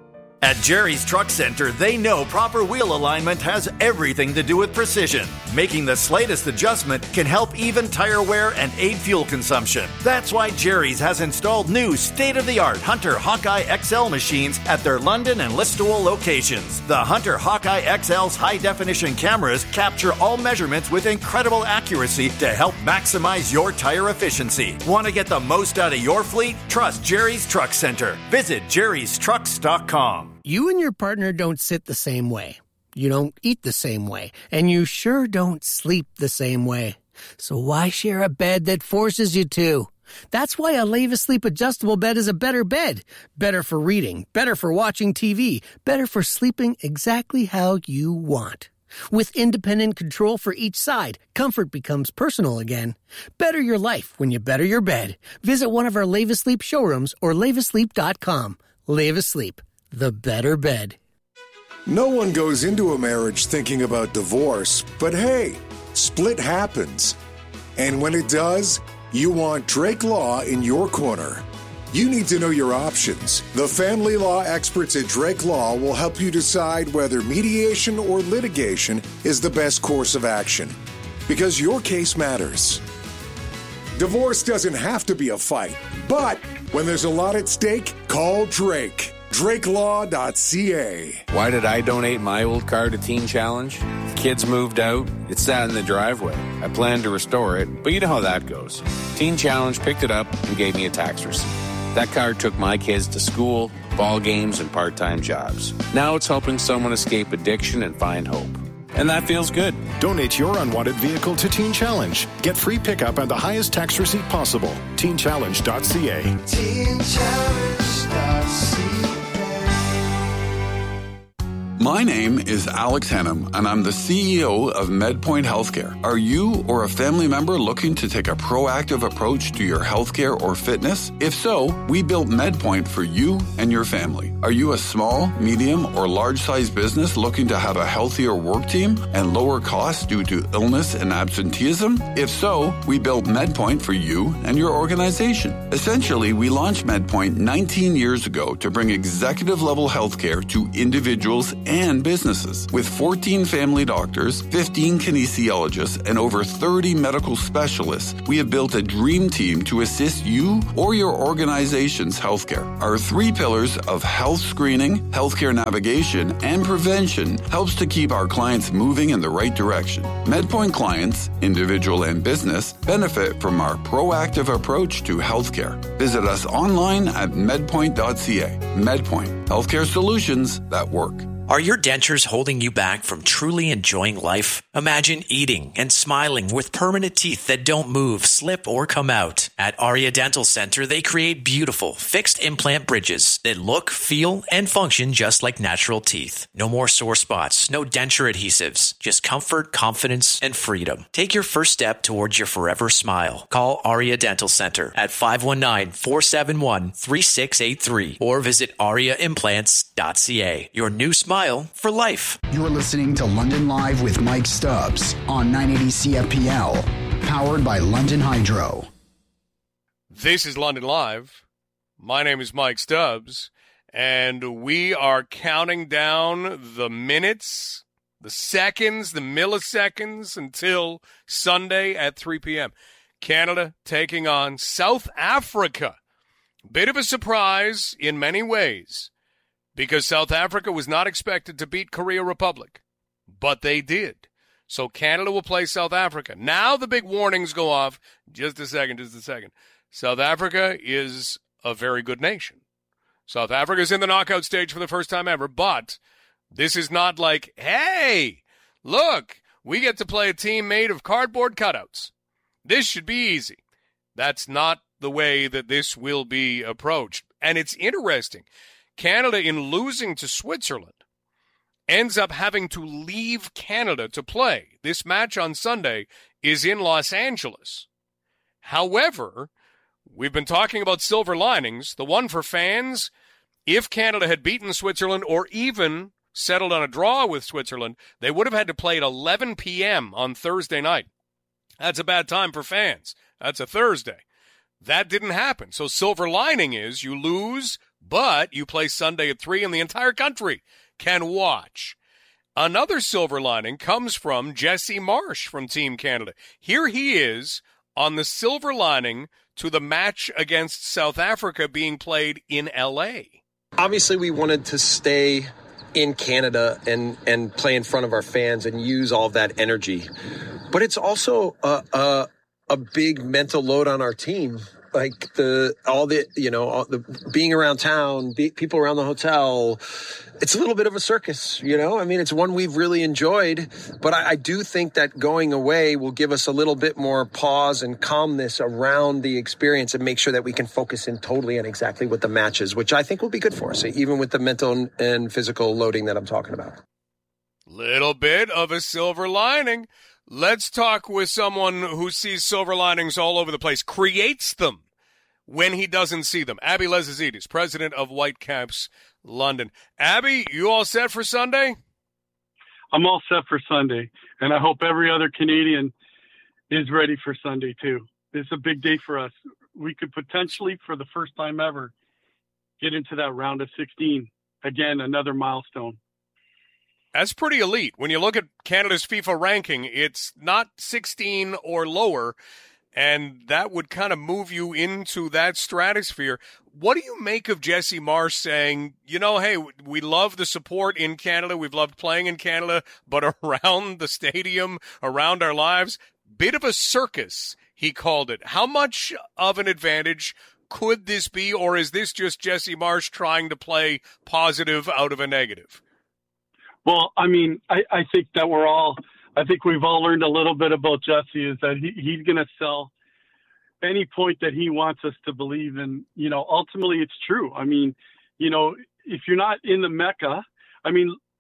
At Jerry's Truck Center, they know proper wheel alignment has everything to do with precision. Making the slightest adjustment can help even tire wear and aid fuel consumption. That's why Jerry's has installed new state-of-the-art Hunter Hawkeye X L machines at their London and Listowel locations. The Hunter Hawkeye X L's high-definition cameras capture all measurements with incredible accuracy to help maximize your tire efficiency. Want to get the most out of your fleet? Trust Jerry's Truck Center. Visit jerrys trucks dot com. You and your partner don't sit the same way. You don't eat the same way. And you sure don't sleep the same way. So why share a bed that forces you to? That's why a Leva Sleep adjustable bed is a better bed. Better for reading, better for watching T V, better for sleeping exactly how you want. With independent control for each side, comfort becomes personal again. Better your life when you better your bed. Visit one of our Leva Sleep showrooms or leva sleep dot com. Leva Sleep. The better bed. No one goes into a marriage thinking about divorce, but hey, split happens. And when it does, you want Drake Law in your corner. You need to know your options. The family law experts at Drake Law will help you decide whether mediation or litigation is the best course of action. Because your case matters. Divorce doesn't have to be a fight, but when there's a lot at stake, call Drake. drake law dot c a. Why did I donate my old car to Teen Challenge? The kids moved out. It sat in the driveway. I planned to restore it, but you know how that goes. Teen Challenge picked it up and gave me a tax receipt. That car took my kids to school, ball games, and part-time jobs. Now it's helping someone escape addiction and find hope. And that feels good. Donate your unwanted vehicle to Teen Challenge. Get free pickup and the highest tax receipt possible. teen challenge dot c a. teen challenge dot c a. My name is Alex Hennum, and I'm the C E O of MedPoint Healthcare. Are you or a family member looking to take a proactive approach to your healthcare or fitness? If so, we built MedPoint for you and your family. Are you a small, medium, or large-sized business looking to have a healthier work team and lower costs due to illness and absenteeism? If so, we built MedPoint for you and your organization. Essentially, we launched MedPoint nineteen years ago to bring executive-level healthcare to individuals and businesses. With fourteen family doctors, fifteen kinesiologists, and over thirty medical specialists, we have built a dream team to assist you or your organization's healthcare. Our three pillars of health screening, healthcare navigation, and prevention helps to keep our clients moving in the right direction. MedPoint clients, individual and business, benefit from our proactive approach to healthcare. Visit us online at medpoint dot c a. MedPoint, healthcare solutions that work. Are your dentures holding you back from truly enjoying life? Imagine eating and smiling with permanent teeth that don't move, slip, or come out. At Aria Dental Center, they create beautiful, fixed implant bridges that look, feel, and function just like natural teeth. No more sore spots, no denture adhesives, just comfort, confidence, and freedom. Take your first step towards your forever smile. Call Aria Dental Center at five one nine, four seven one, three six eight three or visit aria implants dot c a. Your new smile for life. You're listening to London Live with Mike Stubbs on nine eighty C F P L, powered by London Hydro. This is London Live. My name is Mike Stubbs, and we are counting down the minutes, the seconds, the milliseconds until Sunday at three p.m. Canada taking on South Africa. Bit of a surprise in many ways, because South Africa was not expected to beat Korea Republic, but they did. So Canada will play South Africa. Now the big warnings go off. Just a second, just a second. South Africa is a very good nation. South Africa is in the knockout stage for the first time ever, but this is not like, hey, look, we get to play a team made of cardboard cutouts. This should be easy. That's not the way that this will be approached. And it's interesting. Canada, in losing to Switzerland, ends up having to leave Canada to play. This match on Sunday is in Los Angeles. However, we've been talking about silver linings. The one for fans, if Canada had beaten Switzerland or even settled on a draw with Switzerland, they would have had to play at eleven p.m. on Thursday night. That's a bad time for fans. That's a Thursday. That didn't happen. So silver lining is you lose, but you play Sunday at three and the entire country can watch. Another silver lining comes from Jesse Marsh from Team Canada. Here he is on the silver lining to the match against South Africa being played in L A. Obviously, we wanted to stay in Canada and, and play in front of our fans and use all of that energy. But it's also a, a, a big mental load on our team. Like the, all the, you know, all the being around town, be, people around the hotel. It's a little bit of a circus, you know? I mean, it's one we've really enjoyed, but I, I do think that going away will give us a little bit more pause and calmness around the experience and make sure that we can focus in totally on exactly what the match is, which I think will be good for us, even with the mental and physical loading that I'm talking about. Little bit of a silver lining. Let's talk with someone who sees silver linings all over the place, creates them when he doesn't see them. Abby Lezazidis, president of Whitecaps London. Abby, you all set for Sunday? I'm all set for Sunday, and I hope every other Canadian is ready for Sunday too. It's a big day for us. We could potentially, for the first time ever, get into that round of sixteen. Again, another milestone. That's pretty elite. When you look at Canada's FIFA ranking, it's not sixteen or lower, and that would kind of move you into that stratosphere. What do you make of Jesse Marsh saying, you know, hey, we love the support in Canada, we've loved playing in Canada, but around the stadium, around our lives, bit of a circus, he called it. How much of an advantage could this be, or is this just Jesse Marsh trying to play positive out of a negative? Well, I mean, I, I think that we're all, I think we've all learned a little bit about Jesse is that he, he's going to sell any point that he wants us to believe in. You know, ultimately it's true. I mean, you know, if you're not in the Mecca, I mean,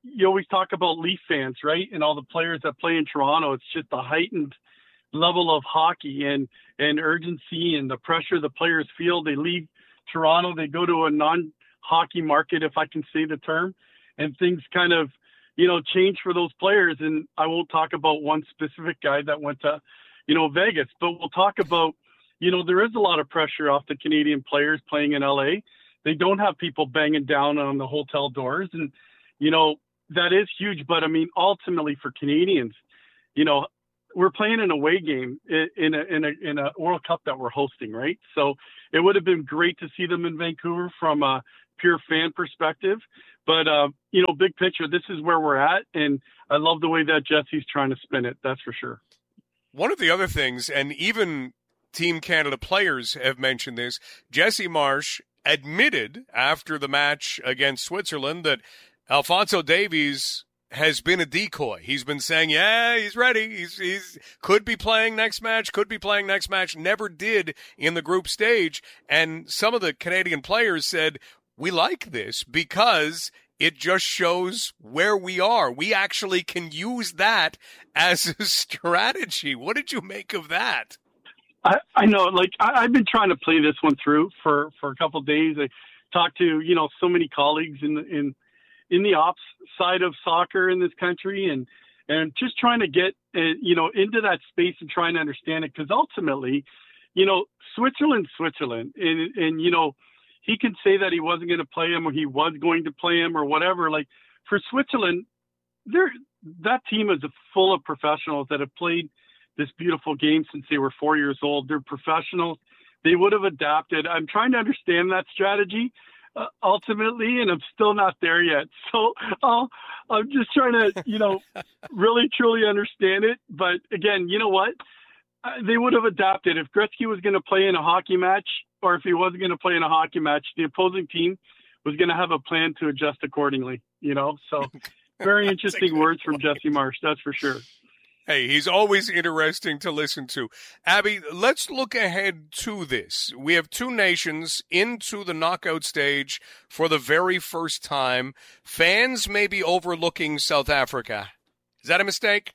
you always talk about Leaf fans, right? And all the players that play in Toronto. It's just a heightened level of hockey and, and urgency and the pressure the players feel. They leave Toronto, they go to a non-hockey market, if I can say the term, and things kind of, you know, change for those players. And I won't talk about one specific guy that went to, you know, Vegas, but we'll talk about, you know, there is a lot of pressure off the Canadian players playing in L A. They don't have people banging down on the hotel doors. And, you know, that is huge. But I mean, ultimately for Canadians, you know, we're playing an away game in, in a, in a, in a World Cup that we're hosting, right? So it would have been great to see them in Vancouver from a pure fan perspective. But, uh, you know, big picture, this is where we're at. And I love the way that Jesse's trying to spin it. That's for sure. One of the other things, and even Team Canada players have mentioned this, Jesse Marsch admitted after the match against Switzerland that Alphonso Davies has been a decoy. He's been saying, yeah, he's ready. He's, he's could be playing next match, could be playing next match, never did in the group stage. And some of the Canadian players said, we like this because it just shows where we are. We actually can use that as a strategy. What did you make of that? I, I know, like, I, I've been trying to play this one through for, for a couple of days. I talked to, you know, so many colleagues in, in, in the ops side of soccer in this country and, and just trying to get, uh, you know, into that space and trying to understand it. Because ultimately, you know, Switzerland, Switzerland, and, and, you know, he can say that he wasn't going to play him or he was going to play him or whatever. Like for Switzerland, they're, that team is full of professionals that have played this beautiful game since they were four years old. They're professionals. They would have adapted. I'm trying to understand that strategy uh, ultimately, and I'm still not there yet. So I'll, I'm just trying to, you know, really, truly understand it. But again, you know what? Uh, they would have adapted. If Gretzky was going to play in a hockey match, or if he wasn't going to play in a hockey match, the opposing team was going to have a plan to adjust accordingly, you know? So very interesting words from Jesse Marsch, that's for sure. Hey, he's always interesting to listen to. Abby, let's look ahead to this. We have two nations into the knockout stage for the very first time. Fans may be overlooking South Africa. Is that a mistake?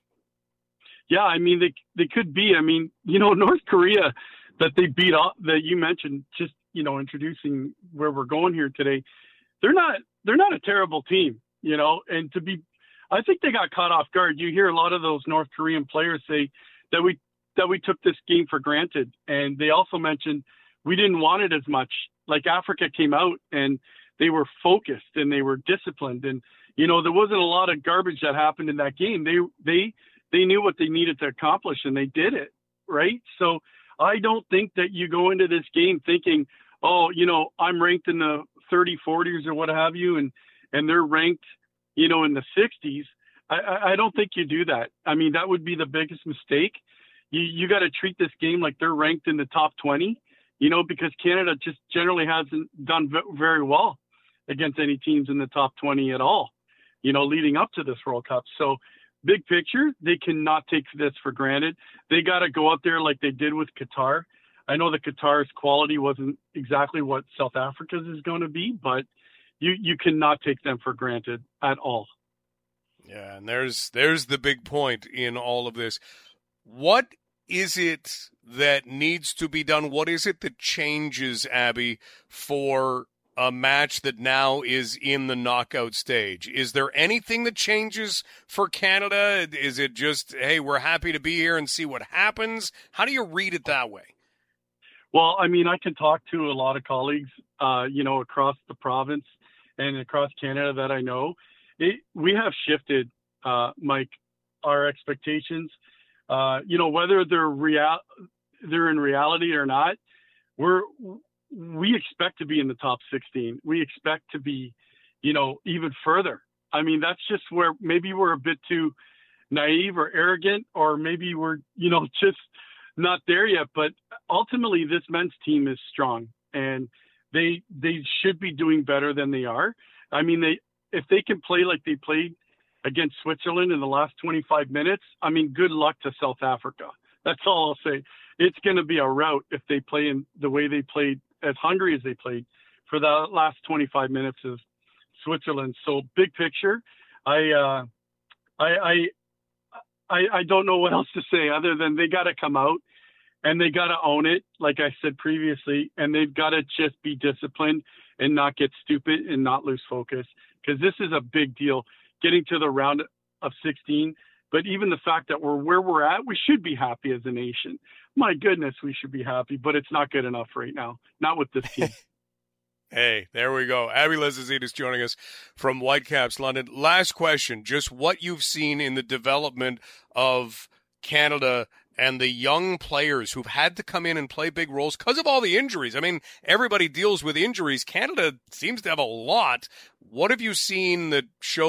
Yeah, I mean, they they could be. I mean, you know, North Korea that they beat off, that you mentioned, just, you know, introducing where we're going here today. They're not, they're not a terrible team, you know, and to be, I think they got caught off guard. You hear a lot of those North Korean players say that we, that we took this game for granted. And they also mentioned we didn't want it as much. Like Africa came out and they were focused and they were disciplined. And, you know, there wasn't a lot of garbage that happened in that game. They, they, they knew what they needed to accomplish and they did it. Right. So I don't think that you go into this game thinking, oh, you know, I'm ranked in the thirty, forties or what have you. And, and they're ranked, you know, in the sixties. I, I don't think you do that. I mean, that would be the biggest mistake. You, you got to treat this game like they're ranked in the top twenty, you know, because Canada just generally hasn't done v- very well against any teams in the top twenty at all, you know, leading up to this World Cup. So big picture, they cannot take this for granted. They got to go out there like they did with Qatar. I know that Qatar's quality wasn't exactly what South Africa's is going to be, but you, you cannot take them for granted at all. Yeah, and there's there's the big point in all of this. What is it that needs to be done? What is it that changes, Abby, for a match that now is in the knockout stage? Is there anything that changes for Canada? Is it just, hey, we're happy to be here and see what happens? How do you read it that way? Well, I mean, I can talk to a lot of colleagues, uh, you know, across the province and across Canada that I know. It, we have shifted, uh, Mike, our expectations. Uh, you know, whether they're real, they're in reality or not, we're we expect to be in the top sixteen. We expect to be, you know, even further. I mean, that's just where maybe we're a bit too naive or arrogant, or maybe we're, you know, just not there yet. But ultimately, this men's team is strong, and they they should be doing better than they are. I mean, they if they can play like they played against Switzerland in the last twenty-five minutes, I mean, good luck to South Africa. That's all I'll say. It's going to be a rout if they play in the way they played, as hungry as they played for the last twenty-five minutes of Switzerland. So big picture, I, uh, I, I, I, I don't know what else to say other than they got to come out and they got to own it, like I said previously, and they've got to just be disciplined and not get stupid and not lose focus, because this is a big deal, getting to the round of sixteen. But even the fact that we're where we're at, we should be happy as a nation. My goodness, we should be happy, but it's not good enough right now. Not with this team. Hey, there we go. Abby Lizazidis joining us from Whitecaps London. Last question, just what you've seen in the development of Canada and the young players who've had to come in and play big roles because of all the injuries. I mean, everybody deals with injuries. Canada seems to have a lot. What have you seen that shows